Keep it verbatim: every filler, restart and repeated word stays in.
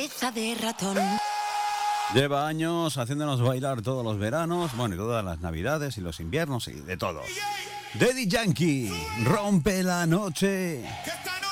cabeza de ratón. Lleva años haciéndonos bailar todos los veranos, bueno, y todas las navidades y los inviernos y de todo. Daddy Yankee, rompe la noche.